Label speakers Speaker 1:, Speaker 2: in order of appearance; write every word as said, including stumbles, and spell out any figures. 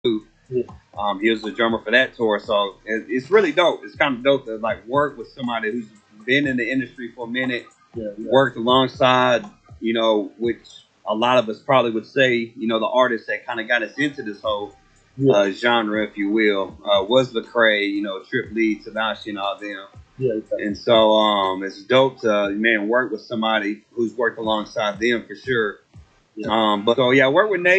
Speaker 1: Yeah.
Speaker 2: Um, he was the drummer for that tour, so it, it's really dope. It's kind of dope to like work with somebody who's been in the industry for a minute,
Speaker 1: Yeah, yeah.
Speaker 2: worked alongside, you know, which a lot of us probably would say, you know, the artists that kind of got us into this whole
Speaker 1: Yeah.
Speaker 2: uh, genre, if you will, uh, was Lecrae, you know, Trip Lee, Tanashi, and all them.
Speaker 1: Yeah, exactly.
Speaker 2: And so um, it's dope to man work with somebody who's worked alongside them for sure.
Speaker 1: Yeah.
Speaker 2: Um, but so yeah, I work with Nate.